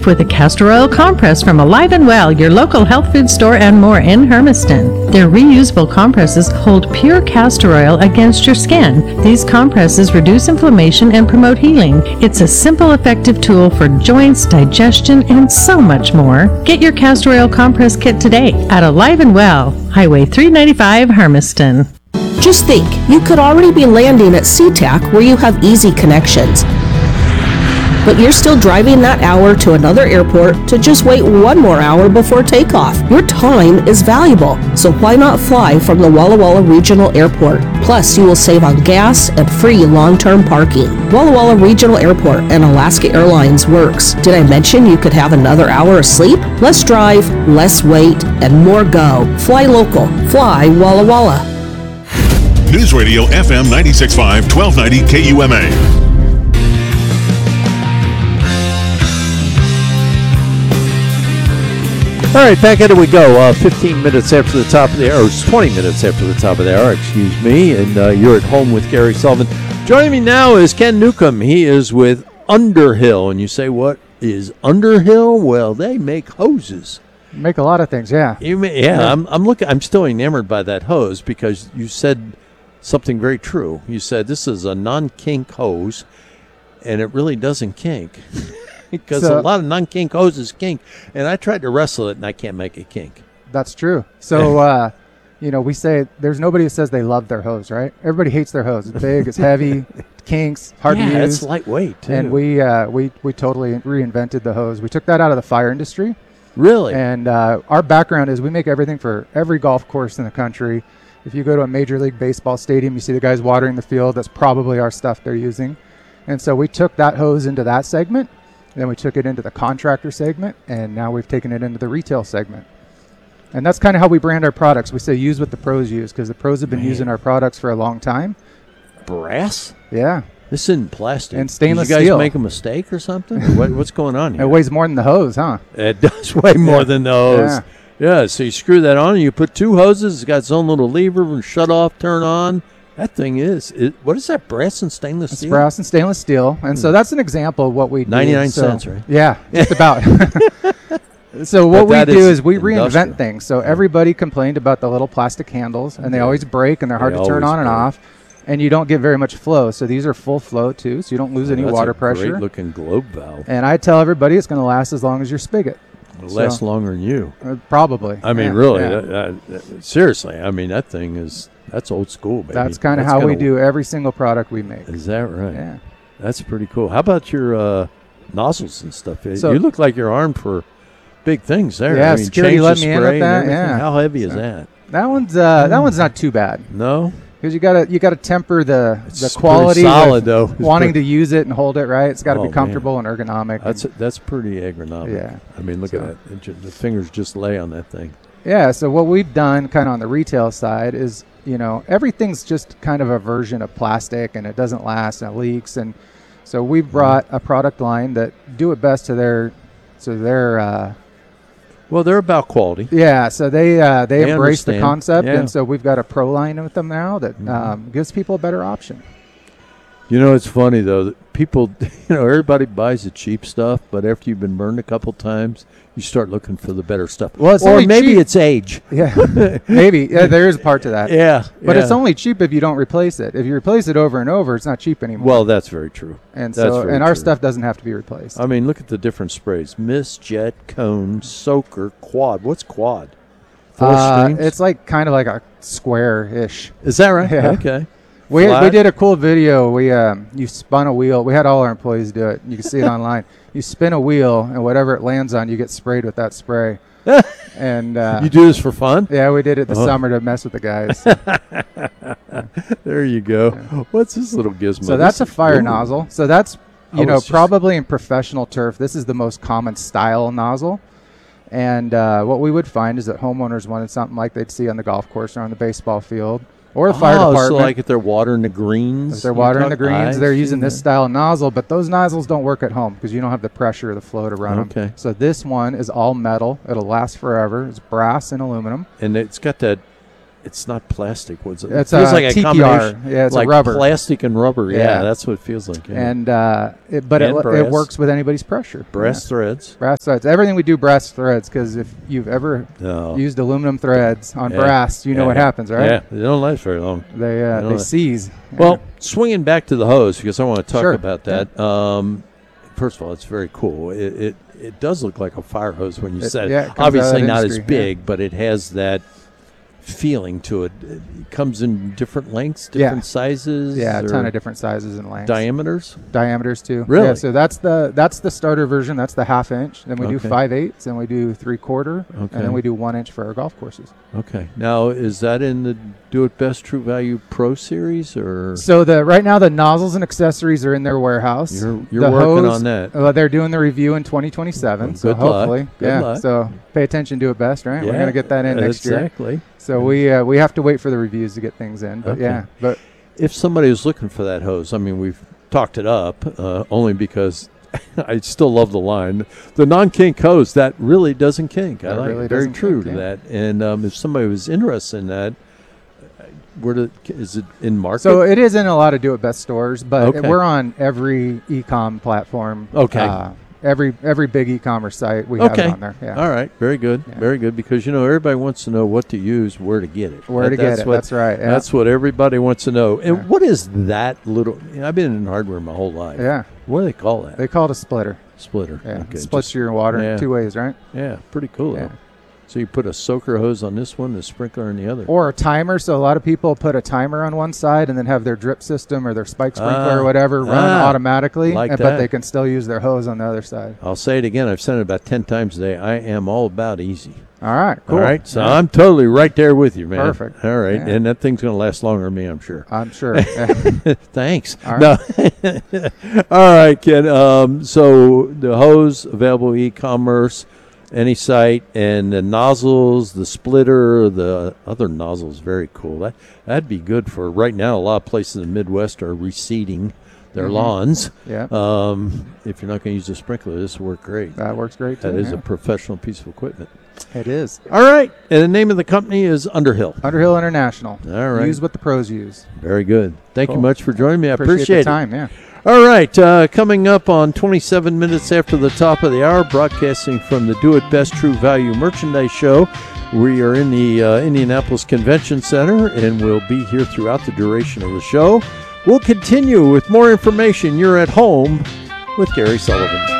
with a castor oil compress from Alive and Well, your local health food store and more in Hermiston. Their reusable compresses hold pure castor oil against your skin. These compresses reduce inflammation and promote healing. It's a simple, effective tool for joints, digestion, and so much more. Get your castor oil compress kit today at Alive and Well, Highway 395, Hermiston. Just think, you could already be landing at SeaTac where you have easy connections. But you're still driving that hour to another airport to just wait one more hour before takeoff. Your time is valuable, so why not fly from the Walla Walla Regional Airport? Plus, you will save on gas and free long-term parking. Walla Walla Regional Airport and Alaska Airlines works. Did I mention you could have another hour of sleep? Less drive, less wait, and more go. Fly local. Fly Walla Walla. News Radio FM 96.5, 1290 KUMA. All right, back at it we go. 15 minutes after the top of the hour, or 20 minutes after the top of the hour, excuse me, and you're at home with Gary Sullivan. Joining me now is Ken Newcomb. He is with Underhill, and you say, what is Underhill? Well, they make hoses. Make a lot of things, yeah. I'm still enamored by that hose because you said something very true. You said this is a non-kink hose, and it really doesn't kink. Because a lot of non-kink hoses kink, and I tried to wrestle it, and I can't make it kink. That's true. So, we say there's nobody who says they love their hose, right? Everybody hates their hose. It's big, it's heavy, kinks, hard to use. Yeah, it's lightweight, too. And we totally reinvented the hose. We took that out of the fire industry. Really? And our background is we make everything for every golf course in the country. If you go to a Major League Baseball stadium, you see the guys watering the field. That's probably our stuff they're using. And so we took that hose into that segment. Then we took it into the contractor segment, and now we've taken it into the retail segment. And that's kind of how we brand our products. We say use what the pros use, because the pros have been using our products for a long time. Brass? Yeah. This isn't plastic. And stainless steel. Did you guys steel. make a mistake or something? What's going on here? It weighs more than the hose, huh? It does weigh more than the hose. Yeah, so you screw that on, and you put two hoses. It's got its own little lever and shut off, turn on. That thing what is that, brass and stainless steel? It's brass and stainless steel. And so that's an example of what we do. 99 cents, right? Yeah, just about. So what we do is we industrial. reinvent things. So everybody complained about the little plastic handles, and they always break, and they're hard to turn on and off, and you don't get very much flow. So these are full flow, too, so you don't lose any water pressure. That's a great-looking globe valve. And I tell everybody it's going to last as long as your spigot. It'll last longer than you. Probably. I mean, really. Seriously, I mean, that thing is... That's old school, baby. That's kind of how we do every single product we make. Is that right? Yeah. That's pretty cool. How about your nozzles and stuff? So, you look like you're armed for big things there. Yeah, I mean, security let me in with that. Yeah. How heavy is that? That one's not too bad. No? Because you gotta temper the quality solid, though. wanting to use it and hold it right. It's got to be comfortable and ergonomic. That's pretty ergonomic. Yeah. I mean, look at that. The fingers just lay on that thing. Yeah, so what we've done kind of on the retail side is, everything's just kind of a version of plastic, and it doesn't last and it leaks. And so we brought a product line that do it best to their well, they're about quality. Yeah, so they embrace the concept, yeah. And so we've got a pro line with them now that gives people a better option. It's funny, though, that people, everybody buys the cheap stuff, but after you've been burned a couple times, you start looking for the better stuff. Well, or maybe it's age. Yeah, maybe. Yeah, there is a part to that. Yeah. But it's only cheap if you don't replace it. If you replace it over and over, it's not cheap anymore. Well, that's very true. And our stuff doesn't have to be replaced. I mean, look at the different sprays. Mist, jet, cone, soaker, quad. What's quad? 4 streams? It's like kind of like a square-ish. Is that right? Yeah. Okay. We did a cool video. You spun a wheel. We had all our employees do it. You can see it online. You spin a wheel, and whatever it lands on, you get sprayed with that spray. And you do this for fun? Yeah, we did it this summer to mess with the guys. There you go. What's this little gizmo? So that's a fire nozzle. So that's probably in professional turf, this is the most common style nozzle. And what we would find is that homeowners wanted something like they'd see on the golf course or on the baseball field. Or the fire department. So like if they're watering the greens? If they're watering the greens, they're using this style of nozzle, but those nozzles don't work at home because you don't have the pressure or the flow to run them. So this one is all metal. It'll last forever. It's brass and aluminum. And it's got that it's not plastic. What's it? It's It feels a like a TPR. combination. Yeah, it's a like rubber. plastic and rubber. Yeah, Yeah. that's what it feels like. Yeah. And it And brass. works with anybody's pressure. brass Yeah. threads. Brass threads. Everything we do brass threads, because if you've ever No. used aluminum threads on Yeah. brass, you know Yeah. what happens, right? Yeah, they don't last very long. They seize. Well, swinging back to the hose, because I want to talk Sure. about that. First of all, it's very cool. It does look like a fire hose when you It- said it. yeah, it comes out of Obviously that not as industry, yeah. big, but it has that feeling to it. It comes in different lengths, different sizes. Yeah, a or ton of different sizes and lengths. diameters. Diameters too. Really? Yeah, so that's the starter version. That's the 1/2 inch. Then we do Okay. 5/8, then we do 3/4, Okay. and then we do 1 inch for our golf courses. Okay. Now, is that in the Do It Best True Value Pro Series, or So right now the nozzles and accessories are in their warehouse. you're The working hose, on that? They're doing the review in 2027. Well, so good luck. hopefully, Good luck. So pay attention, do it best, right? We're gonna get that in next year. Exactly. So we have to wait for the reviews to get things in. But Okay. yeah, but If somebody is looking for that hose, I mean, we've talked it up only because I still love the line. The non-kink hose, that really doesn't kink. I That like really it. Very doesn't true kink, to yeah. that. And if somebody was interested in that, is it in market? so it is in a lot of do it best stores, but Okay. we're on every e-com platform. Okay. Every big e-commerce site we have Okay. it on there. Yeah. All right. Very good. Yeah. Very good. Because, everybody wants to know what to use, where to get it. Where to get it. That's right. Yeah. That's what everybody wants to know. And Yeah. what is that little? I've been in hardware my whole life. Yeah. What do they call that? They call it a splitter. Splitter. Yeah. Okay, It splits just- your water yeah. 2 ways, right? Yeah, pretty cool. Yeah. Though. So you put a soaker hose on this one, a sprinkler on the other. Or a timer. So a lot of people put a timer on one side and then have their drip system or their spike sprinkler or whatever run automatically, like but that. they can still use their hose on the other side. I'll say it again. I've said it about 10 times today. I am all about easy. All right. Cool. All right. So Yeah. I'm totally right there with you, man. Perfect. All right. Yeah. And that thing's going to last longer than me, I'm sure. I'm sure. Yeah. Thanks. All No. All right, Ken. So the hose available e-commerce, any site, and the nozzles, the splitter, the other nozzles, very cool. That'd be good for right now. A lot of places in the Midwest are reseeding their lawns. Yeah. If you're not going to use a sprinkler, this will work great. That works great too. That is yeah. a professional piece of equipment. It is. All right. And the name of the company is Underhill. Underhill International. All right. Use what the pros use. Very good. Thank you Cool. much for joining me. I Appreciate appreciate the it. time. Yeah. All right, coming up on 27 minutes after the top of the hour, broadcasting from the Do It Best True Value Merchandise Show. We are in the Indianapolis Convention Center, and we'll be here throughout the duration of the show. We'll continue with more information. You're at home with Gary Sullivan.